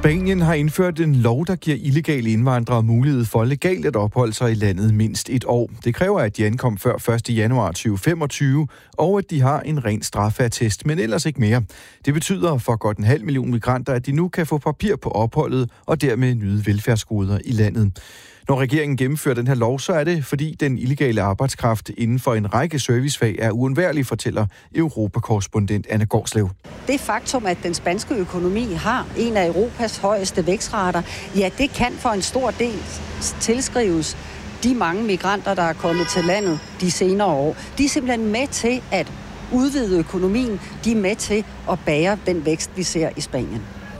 Spanien har indført en lov, der giver illegale indvandrere mulighed for legalt at opholde sig i landet mindst et år. Det kræver, at de ankom før 1. januar 2025, og at de har en ren straffeattest, men ellers ikke mere. Det betyder for godt 500.000 migranter, at de nu kan få papir på opholdet og dermed nyde velfærdsgoder i landet. Når regeringen gennemfører den her lov, så er det, fordi den illegale arbejdskraft inden for en række servicefag er uundværlig, fortæller Europakorrespondent Anne Gårdslev. Det faktum, at den spanske økonomi har en af Europas højeste vækstrater, ja, det kan for en stor del tilskrives de mange migranter, der er kommet til landet de senere år. De er simpelthen med til at udvide økonomien. De er med til at bære den vækst, vi ser i Spanien.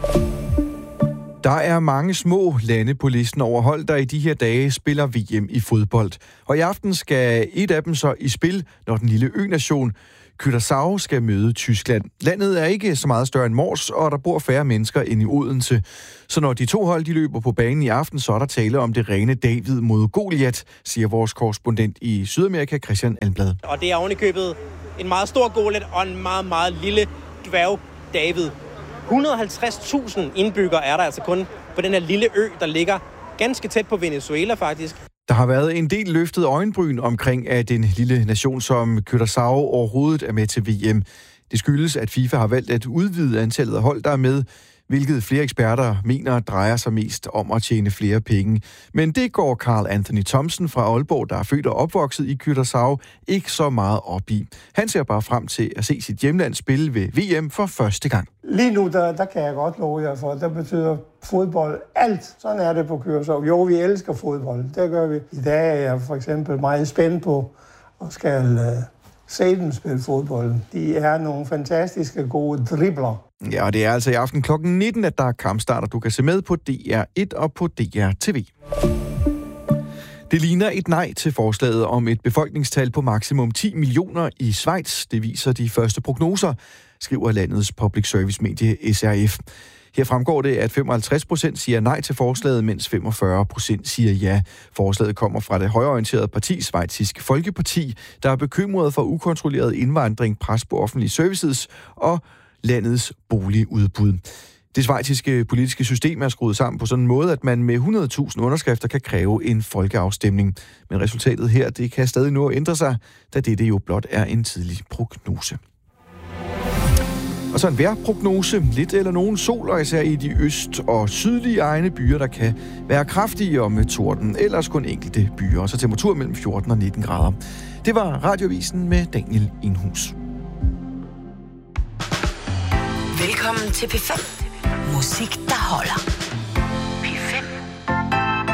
Der er mange små lande på listen over hold, der i de her dage spiller VM i fodbold. Og i aften skal et af dem så i spil, når den lille ø-nation Curaçao skal møde Tyskland. Landet er ikke så meget større end Mors, og der bor færre mennesker end i Odense. Så når de to hold de løber på banen i aften, så er der tale om det rene David mod Goliat, siger vores korrespondent i Sydamerika, Christian Almblad. Og det er ovenikøbet en meget stor Goliat og en meget, meget lille dværg David. 150.000 indbyggere er der altså kun på den her lille ø, der ligger ganske tæt på Venezuela faktisk. Der har været en del løftet øjenbryn omkring, at en lille nation som Curaçao overhovedet er med til VM. Det skyldes, at FIFA har valgt at udvide antallet af hold, der er med, hvilket flere eksperter mener drejer sig mest om at tjene flere penge. Men det går Carl Anthony Thomsen fra Aalborg, der er født og opvokset i Curaçao, ikke så meget op i. Han ser bare frem til at se sit hjemland spille ved VM for første gang. Lige nu, der kan jeg godt love jer for, der betyder fodbold alt. Sådan er det på Curaçao. Jo, vi elsker fodbold. Det gør vi. I dag er jeg for eksempel meget spændt på at skal se dem spille fodbold. De er nogle fantastiske gode dribler. Ja, og det er altså i aften kl. 19, at der er kampstarter. Du kan se med på DR1 og på DR TV. Det ligner et nej til forslaget om et befolkningstal på maksimum 10 millioner i Schweiz. Det viser de første prognoser, skriver landets public service medie SRF. Her fremgår det, at 55% siger nej til forslaget, mens 45% siger ja. Forslaget kommer fra det højreorienterede parti, Schweizisk Folkeparti, der er bekymret for ukontrolleret indvandring, pres på offentlige services og landets boligudbud. Det schweiziske politiske system er skruet sammen på sådan en måde, at man med 100.000 underskrifter kan kræve en folkeafstemning. Men resultatet her, det kan stadig nå at ændre sig, da dette jo blot er en tidlig prognose. Og så en vejrprognose. Lidt eller nogen sol, og især i de øst- og sydlige egne byer, der kan være kraftige og med torden. Ellers kun enkelte byer, og så temperatur mellem 14 og 19 grader. Det var Radioavisen med Daniel Inhus. Velkommen til P5. Musik, der holder.